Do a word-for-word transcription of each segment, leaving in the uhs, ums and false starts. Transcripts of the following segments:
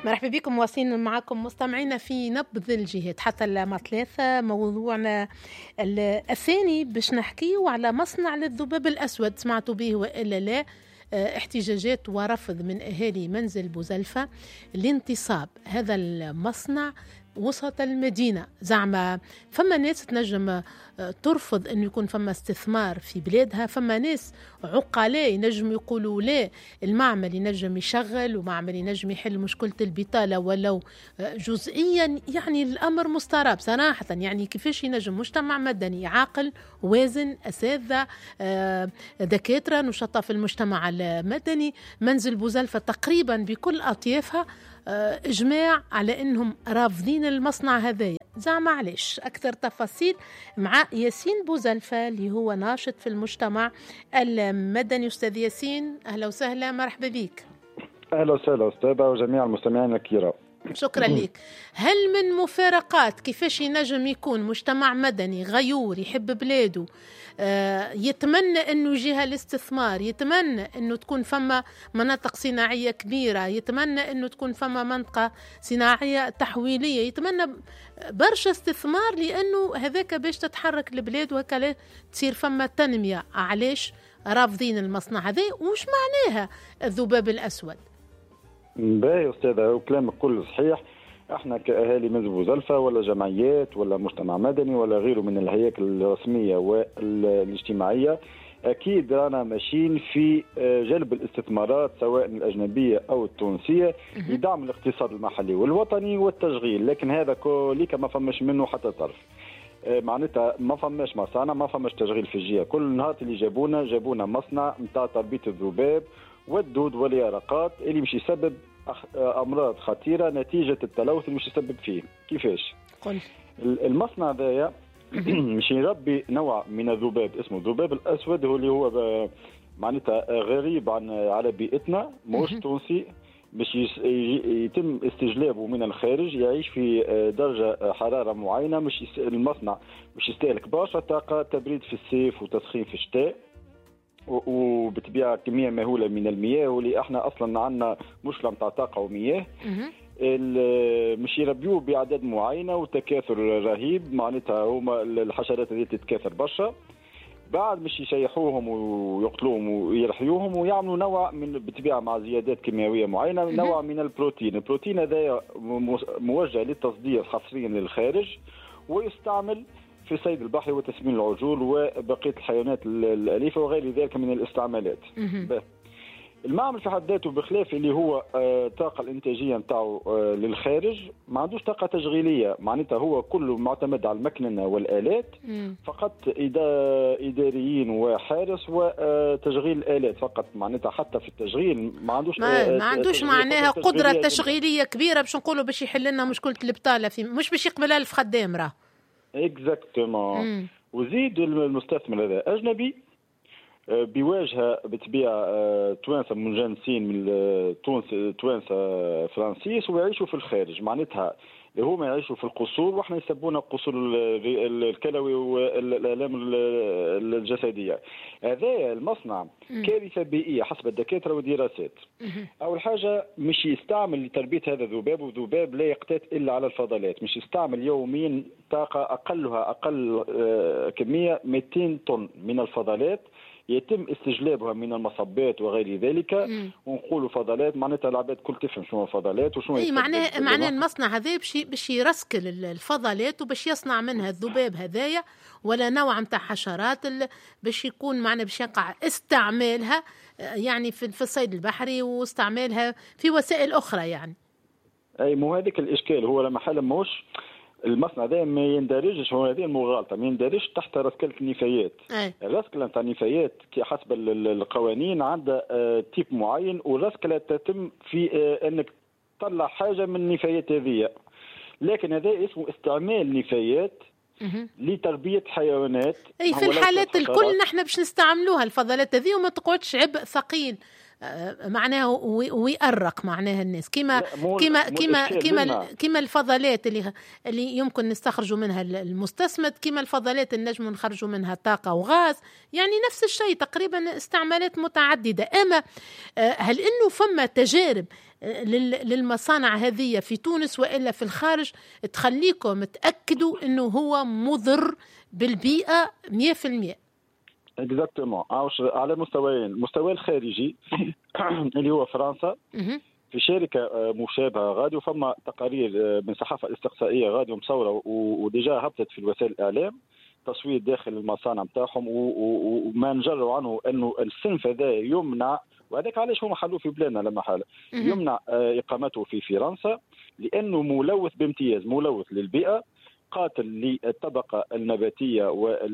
مرحبا بكم، واصلين معكم مستمعينا في نبض الجهاد حتى لما ثلاثة. موضوعنا الثاني باش نحكيه على مصنع للذباب الأسود، سمعتوا به وإلا لا؟ احتجاجات ورفض من أهالي منزل بوزلفة لانتصاب هذا المصنع وسط المدينة. زعما فما ناس تنجم ترفض أنه يكون فما استثمار في بلادها، فما ناس عقلاء ينجم يقولوا لا، المعمل ينجم يشغل ومعمل ينجم يحل مشكلة البطالة ولو جزئيا. يعني الأمر مستراب صراحة، يعني كيفاش ينجم مجتمع مدني عاقل وازن، أساتذة دكاترة نشطاء في المجتمع المدني، منزل بوزلفة تقريبا بكل أطيافها إجماع على أنهم رافضين المصنع هذايا. زعما علاش؟ أكثر تفاصيل مع ياسين بوزلفة اللي هو ناشط في المجتمع المدني. أستاذ ياسين أهلا وسهلا، مرحبا بك. أهلا وسهلا أستاذة وجميع المستمعين الكرام. شكرا لك. هل من مفارقات كيفاش ينجم يكون مجتمع مدني غيور يحب بلاده، آه يتمنى أنه يجيها الاستثمار، يتمنى أنه تكون فما مناطق صناعية كبيرة، يتمنى أنه تكون فما منطقة صناعية تحويلية، يتمنى برشا استثمار لأنه هذاك باش تتحرك البلاد وهكذا تصير فما تنمية. علاش رافضين المصنع هذا وش معناها الذباب الأسود؟ باهي أستاذة، وكلامك كله صحيح. احنا كأهالي منزل بوزلفة ولا جمعيات ولا مجتمع مدني ولا غيره من الهياكل الرسمية والاجتماعية أكيد رانا ماشيين في جلب الاستثمارات سواء الأجنبية أو التونسية لدعم الاقتصاد المحلي والوطني والتشغيل، لكن هذا كليك ما فماش منه حتى طرف. معناتها ما فماش مصانع، ما فماش تشغيل في الجهة. كل نهار اللي جابونا جابونا مصنع نتاع تربية الذباب والدود واليرقات اللي مش يسبب امراض خطيره نتيجه التلوث اللي مش يسبب فيه. كيفاش؟ قل. المصنع هذايا مش يربي نوع من الذباب اسمه الذباب الاسود، هو اللي هو معناتها غريب عن على بيئتنا، مش تونسي، باش يتم استجلابه من الخارج، يعيش في درجه حراره معينه. مش المصنع مش يستهلك برشا طاقه، تبريد في الصيف وتسخين في الشتاء، وبتبيع كميه مهوله من المياه، واللي احنا اصلا عندنا مشكله نتاع طاقه ومياه. مش يربيوه باعداد معينه وتكاثر رهيب، معناتها هما الحشرات هذه تتكاثر برشا، بعد مش يشيحوهم ويقتلوهم ويرحيوهم ويعملوا نوع من بالطبيعه مع زيادات كيميائيه معينه نوع من البروتين. البروتين هذا موجه للتصدير حصريا للخارج ويستعمل في صيد البحر وتسمين العجول وبقية الحيوانات الأليفة وغير ذلك من الاستعمالات. المعمل في حد ذاته بخلاف اللي هو الطاقة الإنتاجية نتاعو للخارج، ما عندوش طاقة تشغيلية، معناتها هو كله معتمد على المكننة والآلات فقط، إداريين وحارس وتشغيل الآلات فقط، معناتها حتى في التشغيل ما عندوش ما, ما عندوش معناها قدرة تشغيلية كبيرة باش نقولوا باش يحل لنا مشكلة البطالة، في مش باش يقبل ألف خدام راه. اكزاكتومون. وزيد المستثمر هذا اجنبي بواجهه بطبيعه توانسه منجنسين من تونس، توانسه فرنسيس ويعيشوا في الخارج، معناتها هما يعيشوا في القصور واحنا يسبونا القصور الكلوي والالام الجسديه. هذا المصنع كارثه بيئيه حسب الدكاتره والدراسات. اول حاجه مش يستعمل لتربيه هذا الذباب، والذباب لا يقتات الا على الفضلات، مش يستعمل يوميا طاقه اقلها اقل كميه مئتين طن من الفضلات يتم استجلابها من المصبات وغير ذلك. ونقولوا فضلات معناتها العباد كل تفهم شنو فضلات وشنو اي معناه معناه المصنع هذا باش باش يرسكل الفضلات وباش يصنع منها الذباب هذايا ولا نوع نتاع حشرات باش يكون معنا باش يقع استعمالها يعني في في الصيد البحري واستعمالها في وسائل اخرى. يعني اي مو هذيك الاشكال، هو لما حال موش المصنع ده ما يندرجش، هو هذه المغالطه ما يندرجش تحت رسكله النفايات. الرسكله نتاع النفايات حسب القوانين عندها تيب معين، والرسكله تتم في انك تطلع حاجه من النفايات هذه، لكن هذا اسمه استعمال نفايات لتربيه حيوانات. اي في الحالات الكل نحن باش نستعملوها الفضلات هذه وما تقعدش عبء ثقيل معناه ويأرق معناها الناس كما كما كما كما كما الفضلات اللي اللي يمكن نستخرجوا منها المستثمر، كما الفضلات النجم نخرجوا منها طاقة وغاز، يعني نفس الشيء تقريبا استعمالات متعددة. أما هل إنه فما تجارب للمصانع هذه في تونس وإلا في الخارج تخليكم تأكدوا إنه هو مضر بالبيئة مية في المية؟ اكزاكتومون. على مستويين، المستوى الخارجي اللي هو فرنسا في شركة مشابهة غادي، وفما تقارير من الصحافة الاستقصائية غادي مصورة وديجا هبطت في وسائل الإعلام تصوير داخل المصانع نتاعهم، وما نجروا عنه أنه الصنف هذا يمنع، وهذاك علاش هما حلوه في بلادنا لما حال يمنع إقامته في فرنسا لأنه ملوث بامتياز، ملوث للبيئة، قاتل للطبقة النباتية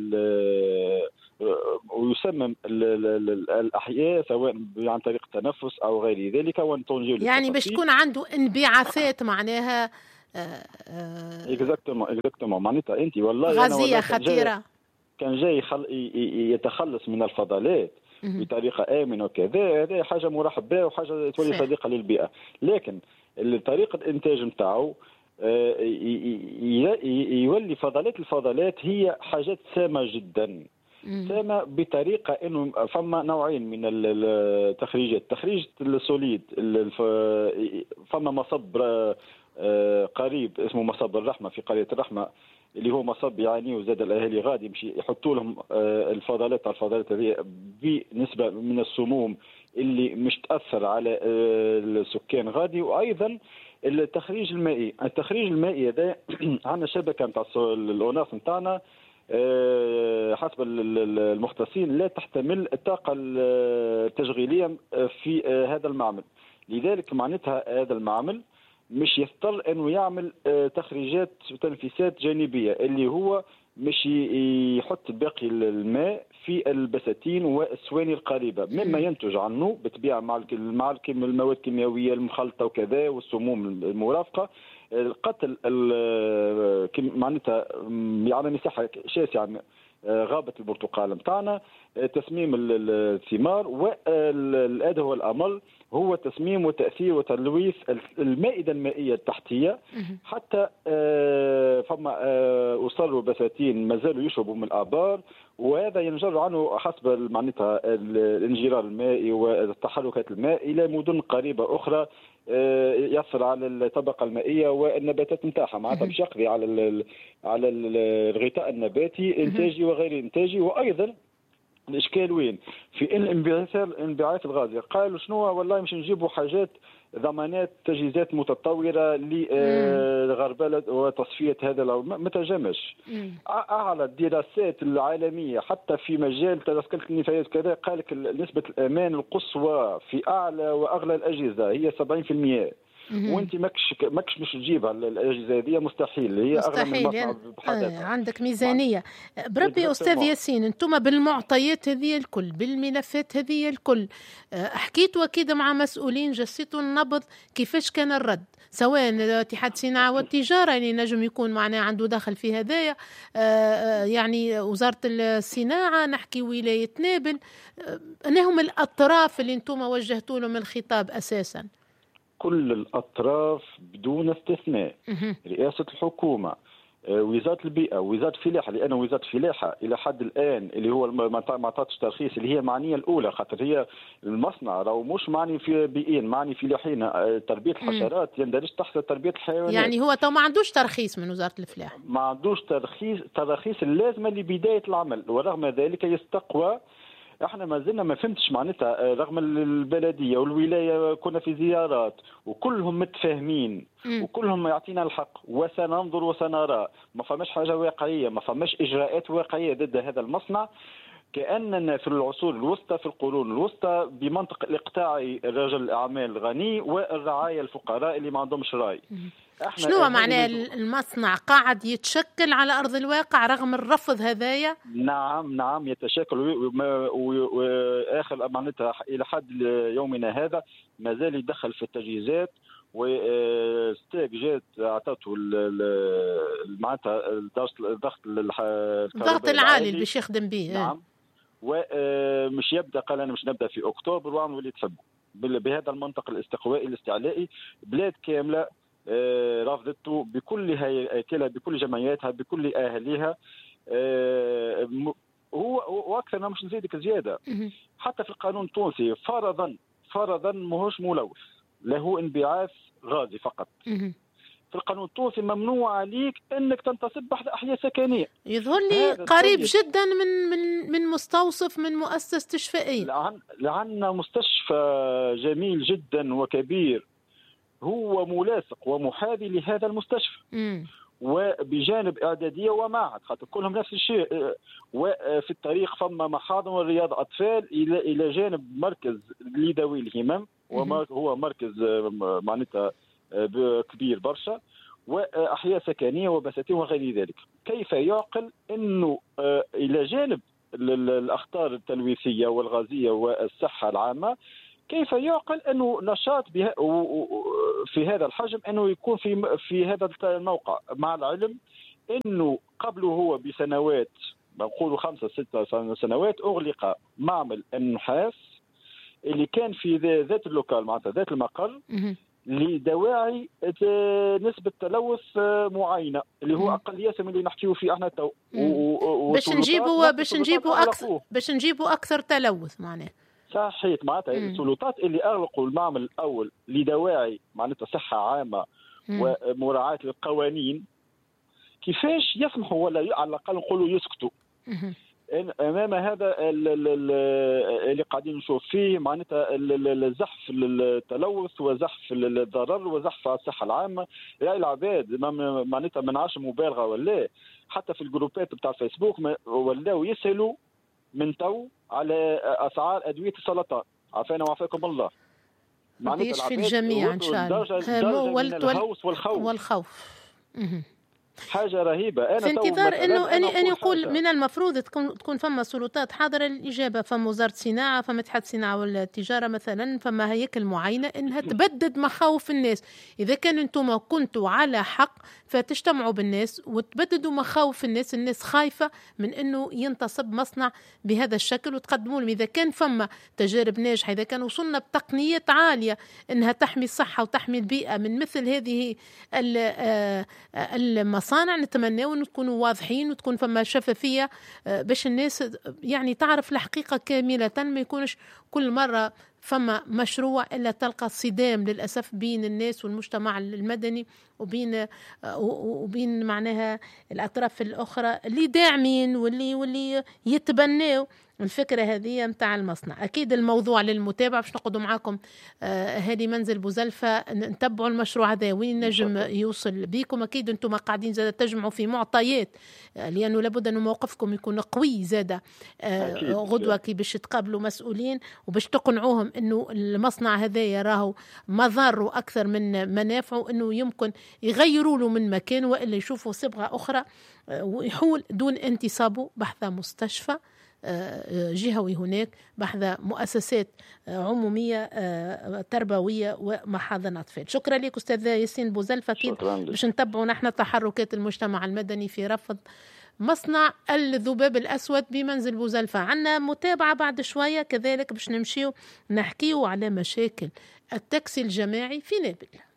ويسمم الأحياء سواء عن طريق التنفس أو غير ذلك. يعني باش تكون عنده انبعاثات معناها اكزاكتومون اكزاكتومون معناتها انت والله غازية خطيرة. كان جاي يتخلص من الفضلات بطريقة آمنة وكذا، هذا حاجة مرحب بها وحاجة تولي صديقة للبيئة، لكن طريقة الإنتاج متاعه يولي فضلات الفضلات هي حاجات سامة جدا، سامة بطريقة انه فما نوعين من التخريجات، تخريج السوليد فما مصب قريب اسمه مصب الرحمة في قرية الرحمة اللي هو مصب يعني وزاد الاهالي غادي يمشي يحطوا لهم الفضلات الفضلات هذه بنسبة من السموم اللي مش تأثر على السكان غادي. وايضا التخريج المائي، التخريج المائي هذا عندنا شبكه نتاع الاوناس نتاعنا حسب المختصين لا تحتمل الطاقه التشغيليه في هذا المعمل، لذلك معناتها هذا المعمل مش يضطر انه يعمل تخريجات وتنفيسات جانبيه اللي هو مش يحط باقي الماء في البساتين والسواني القريبه، مما ينتج عنه بطبيعه مع مع المواد الكيميائيه المخلطه وكذا والسموم المرافقه القتل معناتها على مساحه شاسعه غابه البرتقال نتاعنا، تسميم الثمار، والادهى والامر هو تسميم وتاثير وتلويث المائده المائيه التحتيه، حتى فما اسر وبساتين ما زالوا يشربوا من الابار، وهذا ينجر عنه حسب معناتها الانجرار المائي والتحركات الماء الى مدن قريبه اخرى يأثر على الطبقه المائيه والنباتات نتاعها، معناتها باش يقضي على ال على الغطاء النباتي انتاجي وغير انتاجي. وايضا الاشكال وين؟ في ان الانبعاث الغازي قالوا شنو والله مش نجيبوا حاجات ضمانات تجهيزات متطوره لغربله وتصفيه هذا الماء، ما ترجمش. اعلى الدراسات العالميه حتى في مجال تذكره النفايات كذا قال لك نسبه الامان القصوى في اعلى واغلى الاجهزه هي سبعين بالمئة، وانت ماكش ماكش مش تجيبها الاجهزه هذه مستحيل، هي اغلى من المصنع بحدها. عندك ميزانيه بربي استاذ ياسين، انتم بالمعطيات هذه الكل بالملفات هذه الكل حكيتوا اكيد مع مسؤولين جسيتوا النبض كيفاش كان الرد، سواء اتحاد الصناعه والتجاره اللي يعني نجم يكون معناه عنده دخل في هذايا، يعني وزاره الصناعه نحكي ولايه نابل، انهم الاطراف اللي انتم وجهتوا لهم الخطاب اساسا. كل الأطراف بدون استثناء، رئاسة الحكومة، وزارة البيئة، وزارة الفلاحة، لأن وزارة الفلاحة إلى حد الآن اللي هو ما عطاتش ترخيص اللي هي معنية الأولى، خاطر هي المصنع راهو مش معني في بيئين، معني فلاحين، تربية الحشرات يندرج تحت تربية الحيوانات. يعني هو تو ما عندوش ترخيص من وزارة الفلاحة، ما عندوش ترخيص تراخيص اللازمة لبداية العمل، ورغم ذلك يستقوى. احنا ما زلنا ما فهمتش معناتها رغم البلديه والولايه كنا في زيارات وكلهم متفاهمين وكلهم يعطينا الحق وسننظر وسنرى، ما فماش حاجه واقعيه، ما فماش اجراءات واقعيه ضد هذا المصنع، كاننا في العصور الوسطى في القرون الوسطى بمنطق الاقطاعي رجل الاعمال الغني والرعايا الفقراء اللي ما عندهمش راي. شنو معناه المصنع قاعد يتشكل على أرض الواقع رغم الرفض هذايا؟ نعم نعم يتشكل، وآخر معناتها إلى حد يومنا هذا ما زال يدخل في التجهيزات، وستاك جات عطاته معناتها الضغط الضغط العالي اللي باش يخدم به. نعم، ومش يبدا قال أنا مش نبدا في أكتوبر وعملوا اللي تحبوا. بهذا المنطق الاستقوائي الاستعلائي. بلاد كامله رفضته بكل هيكلها، بكل جمعياتها، بكل اهاليها. هو واكثر، انا مش نزيدك زياده، حتى في القانون التونسي فرضا فرضا ماهوش ملوث، له انبعاث غازي فقط. في القانون التونسي ممنوع عليك انك تنتصب بحث احياء سكنيه. يظهر لي قريب جدا من من من مستوصف من مؤسسه استشفائيه. لعنا مستشفى جميل جدا وكبير هو ملاصق ومحاذي لهذا المستشفى. م. وبجانب اعداديه ومعهد، خاطر كلهم نفس الشيء. وفي الطريق فما محاضن ورياض اطفال الى الى جانب مركز لذوي الهمم، وهو مركز معناتها كبير برشا، واحياء سكنيه وبساتين وغير ذلك. كيف يعقل انه الى جانب الاخطار التلويثيه والغازيه والصحه العامه، كيف يعقل انه نشاط في هذا الحجم انه يكون في في هذا الموقع، مع العلم انه قبله هو بسنوات، نقولوا خمسه سته سنوات، اغلق معمل النحاس اللي كان في ذات اللوكال معناتها ذات المقر لدواعي نسبه تلوث معينه اللي هو اقل ياسر من اللي نحكيو فيه احنا تو. باش نجيبوا باش نجيبوا اكثر باش نجيبوا اكثر تلوث معناه. صحيح، معناتها السلطات اللي اغلقوا المعمل الاول لدواعي معناتها صحه عامه مم. ومراعاه للقوانين، كيفاش يسمحوا ولا على الاقل نقولوا يسكتوا امام هذا اللي قاعدين نشوف فيه معناتها زحف التلوث وزحف الضرر وزحف الصحه العامه. يا العباد معناتها ما نعرفش مبالغه ولا، حتى في الجروبات بتاع الفيسبوك ولاو يسالوا من تو على اسعار ادويه السرطان. عافانا وعافاكم الله. معناتها في الجميع ان شاء الله. من الهوس والخوف والخوف حاجه رهيبه. انا في انتظار انه اني اني اقول من المفروض تكون تكون فما سلطات حاضره للاجابه. فما وزاره الصناعه، فما اتحاد الصناعه والتجاره مثلا، فما هياكل معينه انها تبدد مخاوف الناس. اذا كان انتم كنتوا على حق فتجتمعوا بالناس وتبددوا مخاوف الناس. الناس خايفه من انه ينتصب مصنع بهذا الشكل وتقدموا لهم. اذا كان فما تجارب ناجحه، اذا كان وصلنا بتقنيات عاليه انها تحمي الصحه وتحمي البيئه من مثل هذه المصانع، نتمنى أن تكونوا واضحين وتكون فما شفافية باش الناس يعني تعرف الحقيقة كاملة، ما يكونش كل مرة فما مشروع إلا تلقى صدام للأسف بين الناس والمجتمع المدني وبين وبين معناها الأطراف الأخرى اللي داعمين واللي واللي يتبنوا الفكرة هذه متاع المصنع. أكيد الموضوع للمتابعة، باش نقعدوا معاكم آه هذه منزل بوزلفة نتبعوا المشروع هذا وين نجم يوصل بيكم. أكيد أنتم قاعدين زادة تجمعوا في معطيات آه لأنه لابد أن موقفكم يكون قوي زادة آه غدوة كي باش تقابلوا مسؤولين وباش تقنعوهم أنه المصنع هذا يراه مضار أكثر من منافعه، أنه يمكن يغيروا له من مكان وإلا يشوفوا صبغة أخرى آه ويحول دون انتصابه بحث مستشفى جهوي هناك، بحث مؤسسات عمومية تربوية ومحاضن أطفال. شكرا لك أستاذ ياسين بوزلفة. أكيد باش نتبعوا نحن تحركات المجتمع المدني في رفض مصنع الذباب الأسود بمنزل بوزلفة. عنا متابعة بعد شوية كذلك باش نمشيو نحكيو على مشاكل التاكسي الجماعي في نابل.